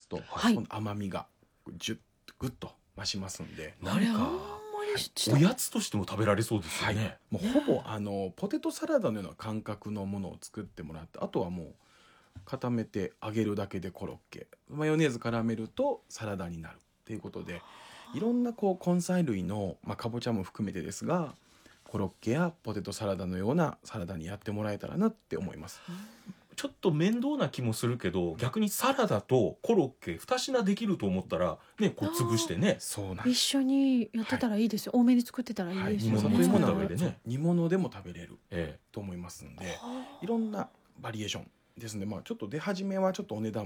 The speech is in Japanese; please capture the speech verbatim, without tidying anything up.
と、 はいこの甘みがジュッとグッと増しますんで、 あれあんまなんかりしたおやつとしても食べられそうですよね。 もうほぼあのポテトサラダのような感覚のものを作ってもらって、あとはもう固めて揚げるだけでコロッケ、マヨネーズ絡めるとサラダになるっていうことで、いろんなこう根菜類の、まあ、かぼちゃも含めてですが、コロッケやポテトサラダのようなサラダにやってもらえたらなって思います。 ちょっと面倒な気もするけど、逆にサラダとコロッケに品できると思ったらね、こう潰してね、 そうなんです。 一緒にやってたらいいですよ、多めに作ってたらいいはい、 ですよね、 煮物も作った上でねそう煮物でも食べれるえと思いますんで、 はあいろんなバリエーションですね。まあちょっと出始めはちょっとお値段